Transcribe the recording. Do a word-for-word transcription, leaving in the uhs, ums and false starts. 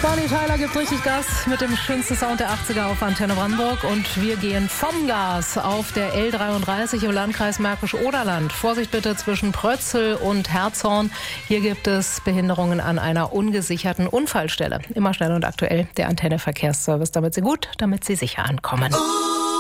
Bonnie Tyler gibt richtig Gas mit dem schönsten Sound der achtziger auf Antenne Brandenburg. Und wir gehen vom Gas auf der L dreiunddreißig im Landkreis Märkisch-Oderland. Vorsicht bitte zwischen Prötzel und Herzhorn. Hier gibt es Behinderungen an einer ungesicherten Unfallstelle. Immer schnell und aktuell der Antenne Verkehrsservice, damit Sie gut, damit Sie sicher ankommen.